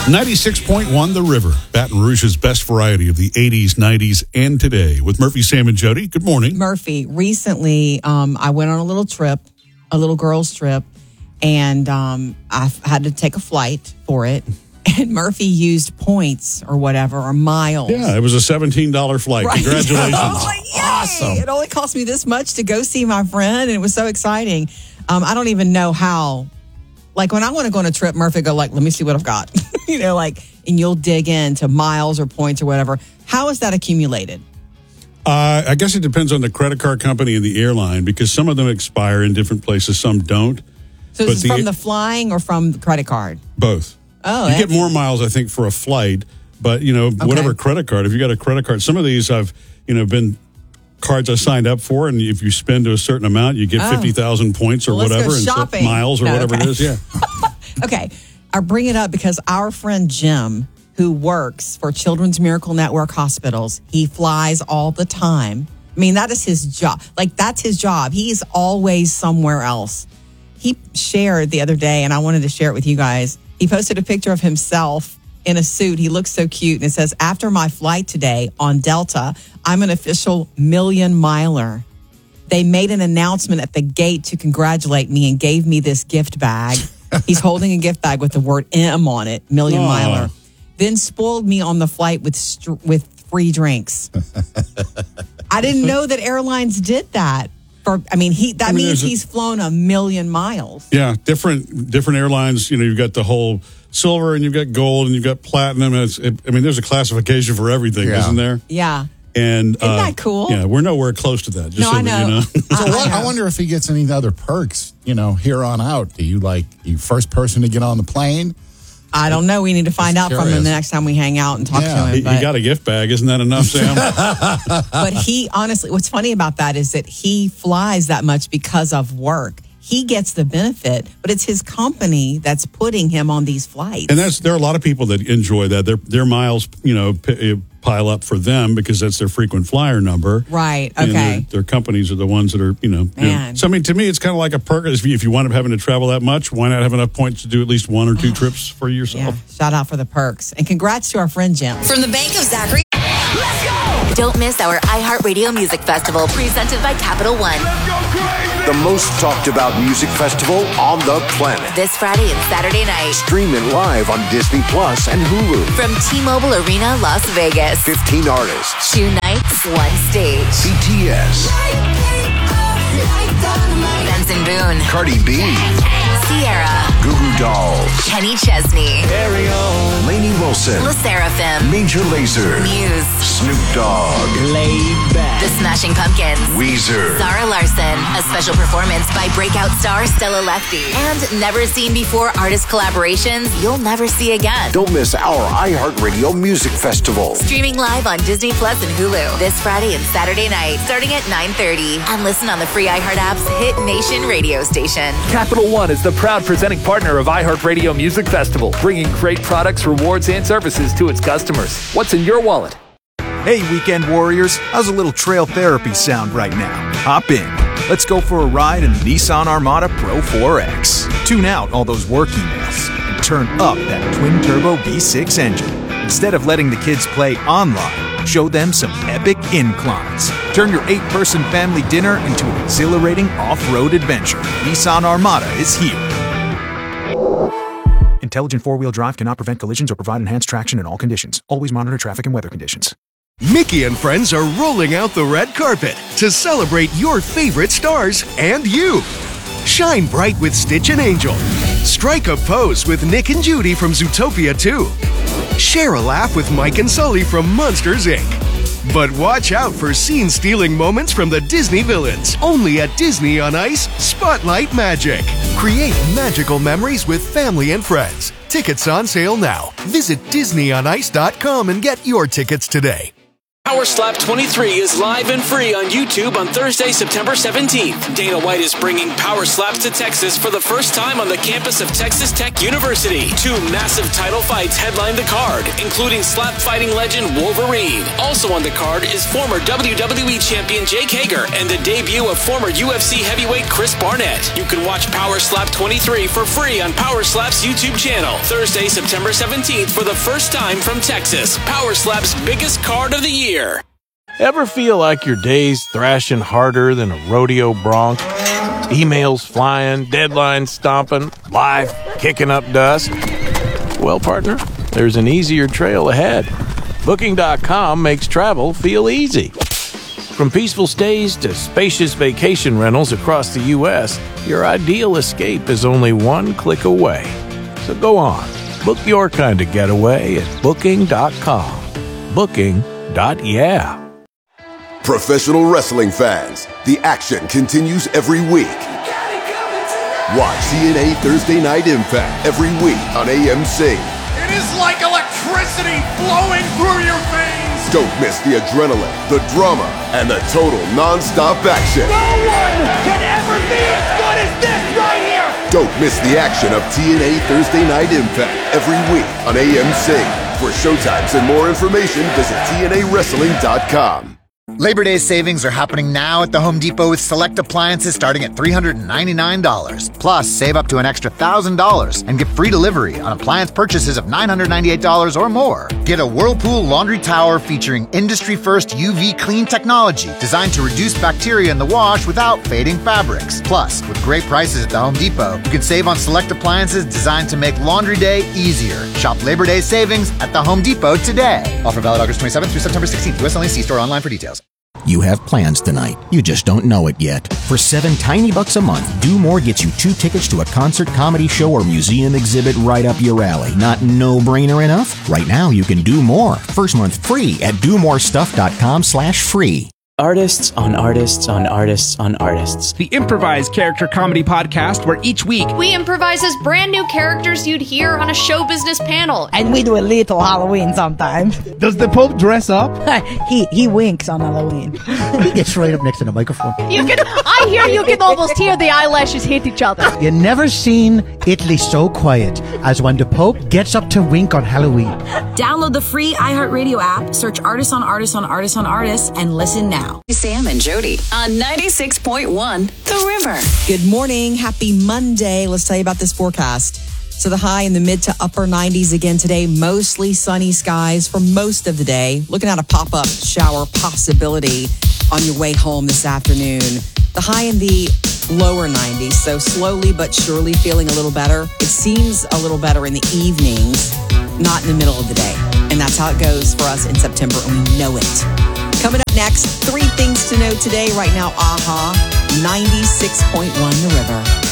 96.1 The River, Baton Rouge's best variety of the 80s, 90s, and today. With Murphy, Sam, and Jody. Good morning. Murphy, recently I went on a little trip, a little girl's trip, and I had to take a flight for it. And Murphy used points or whatever, or miles. Yeah, it was a $17 flight. Right. Congratulations. I was like, yay! Awesome. It only cost me this much to go see my friend, and it was so exciting. I don't even know how. Like, when I want to go on a trip, Murphy go like, let me see what I've got. And you'll dig into miles or points or whatever. How is that accumulated? I guess it depends on the credit card company and the airline, because some of them expire in different places, some don't. So is this from the flying or from the credit card? Both. Oh, you get more miles, I think, for a flight, but, whatever credit card, if you got a credit card, some of these I've, been cards I signed up for, and if you spend to a certain amount, you get 50,000 points or whatever, and miles or whatever it is. Yeah. Okay. I bring it up because our friend Jim, who works for Children's Miracle Network hospitals, he flies all the time. I mean, that is his job. Like, that's his job. He's always somewhere else. He shared the other day, and I wanted to share it with you guys. He posted a picture of himself in a suit. He looks so cute. And it says, after my flight today on Delta, I'm an official million miler. They made an announcement at the gate to congratulate me and gave me this gift bag. He's holding a gift bag with the word M on it, million miler. Then spoiled me on the flight with free drinks. I didn't know that airlines did that. That means he's flown a million miles. Yeah, different airlines. You've got the whole silver, and you've got gold, and you've got platinum. There's a classification for everything, isn't there? Yeah. And isn't that cool? Yeah, we're nowhere close to that. I know. I wonder if he gets any other perks, here on out. Do you you first person to get on the plane? I don't know. We need to find out from him the next time we hang out and talk to him. He got a gift bag. Isn't that enough, Sam? But he, honestly, what's funny about that is that he flies that much because of work. He gets the benefit, but it's his company that's putting him on these flights. And there are a lot of people that enjoy that. Their miles, pile up for them because that's their frequent flyer number. Right. Okay. And their companies are the ones that are, Man. So, to me, it's kind of like a perk. If you wind up having to travel that much, why not have enough points to do at least one or two trips for yourself? Yeah. Shout out for the perks. And congrats to our friend Jim. From the Bank of Zachary. Let's go! Don't miss our iHeartRadio Music Festival presented by Capital One. Let's go crazy! The most talked about music festival on the planet. This Friday and Saturday night. Stream it live on Disney Plus and Hulu. From T-Mobile Arena, Las Vegas. 15 artists. 2 nights, 1 stage. BTS. Benson Boone. Cardi B. Sierra. Goo Goo Dolls. Kenny Chesney. Lainey Wilson. La Seraphim. Major Lazer. Muse. Snoop Dogg. The Smashing Pumpkins. Weezer. Zara Larson. A special performance by breakout star Stella Lefty. And never seen before artist collaborations you'll never see again. Don't miss our iHeartRadio Music Festival. Streaming live on Disney Plus and Hulu. This Friday and Saturday night, starting at 9:30. And listen on the free iHeart app's Hit Nation radio station. Capital One is the proud presenting partner of iHeartRadio Music Festival, bringing great products, rewards, and services to its customers. What's in your wallet? Hey, weekend warriors, how's a little trail therapy sound right now? Hop in. Let's go for a ride in the Nissan Armada Pro 4X. Tune out all those work emails and turn up that twin-turbo V6 engine. Instead of letting the kids play online, show them some epic inclines. Turn your 8-person family dinner into an exhilarating off-road adventure. Nissan Armada is here. Intelligent four-wheel drive cannot prevent collisions or provide enhanced traction in all conditions. Always monitor traffic and weather conditions. Mickey and friends are rolling out the red carpet to celebrate your favorite stars and you. Shine bright with Stitch and Angel. Strike a pose with Nick and Judy from Zootopia 2. Share a laugh with Mike and Sully from Monsters, Inc. But watch out for scene-stealing moments from the Disney villains. Only at Disney on Ice Spotlight Magic. Create magical memories with family and friends. Tickets on sale now. Visit DisneyOnIce.com and get your tickets today. Power Slap 23 is live and free on YouTube on Thursday, September 17th. Dana White is bringing Power Slaps to Texas for the first time on the campus of Texas Tech University. 2 massive title fights headline the card, including slap fighting legend Wolverine. Also on the card is former WWE champion Jake Hager and the debut of former UFC heavyweight Chris Barnett. You can watch Power Slap 23 for free on Power Slap's YouTube channel. Thursday, September 17th for the first time from Texas. Power Slap's biggest card of the year. Ever feel like your day's thrashing harder than a rodeo bronc? Emails flying, deadlines stomping, life kicking up dust? Well, partner, there's an easier trail ahead. Booking.com makes travel feel easy. From peaceful stays to spacious vacation rentals across the U.S., your ideal escape is only one click away. So go on, book your kind of getaway at Booking.com. Booking.yeah. Professional wrestling fans, the action continues every week. Watch TNA Thursday Night Impact every week on AMC. It is like electricity flowing through your veins. Don't miss the adrenaline, the drama, and the total non-stop action. No one can ever be as good as this right here. Don't miss the action of TNA Thursday Night Impact every week on AMC. For showtimes and more information, visit TNAWrestling.com. Labor Day savings are happening now at the Home Depot with select appliances starting at $399. Plus, save up to an extra $1,000 and get free delivery on appliance purchases of $998 or more. Get a Whirlpool laundry tower featuring industry-first UV clean technology designed to reduce bacteria in the wash without fading fabrics. Plus, with great prices at the Home Depot, you can save on select appliances designed to make laundry day easier. Shop Labor Day savings at the Home Depot today. Offer valid August 27th through September 16th. US only. See store online for details. You have plans tonight. You just don't know it yet. For $7 tiny bucks a month, Do More gets you 2 tickets to a concert, comedy show, or museum exhibit right up your alley. Not no-brainer enough? Right now, you can do more. First month free at domorestuff.com/free. Artists on Artists on Artists on Artists. The improvised character comedy podcast where each week we improvise as brand new characters you'd hear on a show business panel. And we do a little Halloween sometimes. Does the Pope dress up? he winks on Halloween. He gets right up next to the microphone. I hear you can almost hear the eyelashes hit each other. You never seen Italy so quiet as when the Pope gets up to wink on Halloween. Download the free iHeartRadio app, search Artists on Artists on Artists on Artists, and listen now. Sam and Jody on 96.1 The River. Good morning. Happy Monday. Let's tell you about this forecast. So the high in the mid to upper 90s again today. Mostly sunny skies for most of the day. Looking at a pop-up shower possibility on your way home this afternoon. The high in the lower 90s. So slowly but surely feeling a little better. It seems a little better in the evenings, not in the middle of the day. And that's how it goes for us in September, and we know it. Coming up next, 3 things to know today. Right now, AHA, 96.1 The River.